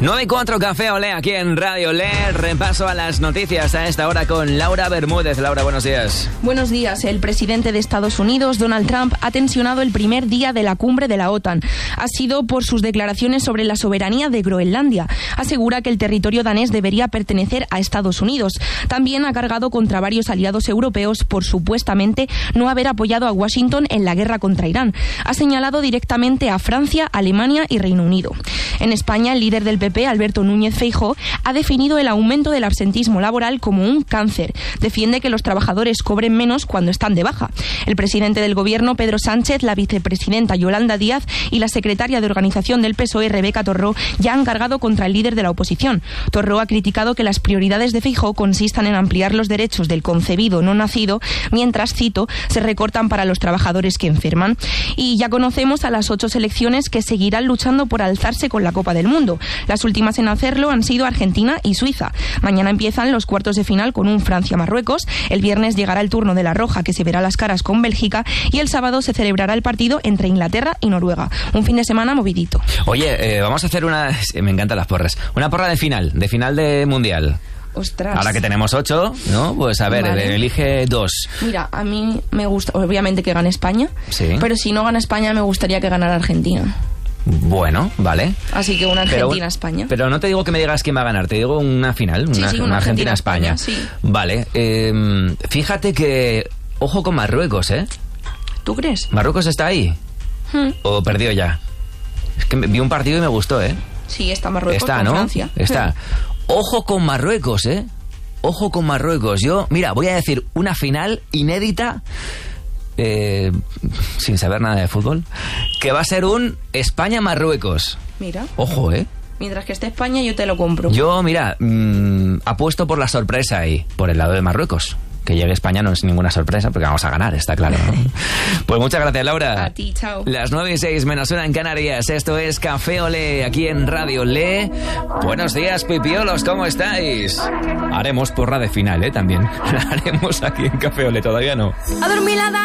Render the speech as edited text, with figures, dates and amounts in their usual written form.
9-4 Café Olé aquí en Radio Olé. Repaso a las noticias a esta hora con Laura Bermúdez. Laura, buenos días. Buenos días. El presidente de Estados Unidos, Donald Trump, ha tensionado el primer día de la cumbre de la OTAN. Ha sido por sus declaraciones sobre la soberanía de Groenlandia. Asegura que el territorio danés debería pertenecer a Estados Unidos. También ha cargado contra varios aliados europeos por supuestamente no haber apoyado a Washington en la guerra contra Irán. Ha señalado directamente a Francia, Alemania y Reino Unido. En España, el líder del PP, Alberto Núñez Feijóo, ha definido el aumento del absentismo laboral como un cáncer. Defiende que los trabajadores cobren menos cuando están de baja. El presidente del Gobierno, Pedro Sánchez, la vicepresidenta Yolanda Díaz y la secretaria de Organización del PSOE, Rebeca Torró, ya han cargado contra el líder de la oposición. Torró ha criticado que las prioridades de Feijóo consistan en ampliar los derechos del concebido no nacido, mientras, cito, se recortan para los trabajadores que enferman. Y ya conocemos a las 8 selecciones que seguirán luchando por alzarse con la Copa del Mundo. Las últimas en hacerlo han sido Argentina y Suiza. Mañana empiezan los cuartos de final con un Francia-Marruecos. El viernes llegará el turno de la Roja, que se verá las caras con Bélgica, y el sábado se celebrará el partido entre Inglaterra y Noruega. Un fin de semana movidito. Oye, vamos a hacer me encantan las porras. Una porra de final de Mundial. Ostras. Ahora que tenemos 8, ¿no? Pues a ver, vale. Elige 2. Mira, a mí me gusta, obviamente, que gane España. Sí. Pero si no gana España, me gustaría que ganara Argentina. Bueno, vale. Así que una Argentina-España. Pero no te digo que me digas quién va a ganar, te digo una final, una Argentina-España. Sí. Vale. Fíjate que... Ojo con Marruecos, ¿eh? ¿Tú crees? ¿Marruecos está ahí? ¿O perdió ya? Es que vi un partido y me gustó, ¿eh? Sí, está Marruecos está, con ¿no? Francia. Está. Ojo con Marruecos, ¿eh? Ojo con Marruecos. Yo, mira, voy a decir una final inédita... sin saber nada de fútbol, que va a ser un España-Marruecos. Mira. Ojo, Mientras que esté España, yo te lo compro. Yo, mira, apuesto por la sorpresa ahí, por el lado de Marruecos. Que llegue España no es ninguna sorpresa, porque vamos a ganar, está claro, ¿no? Pues muchas gracias, Laura. A ti, chao. Las 9:06 menos 1 en Canarias. Esto es Café Olé, aquí en Radio Olé. Buenos días, pipiolos, ¿cómo estáis? Haremos porra de final, también. La haremos aquí en Café Olé, todavía no. Adormilada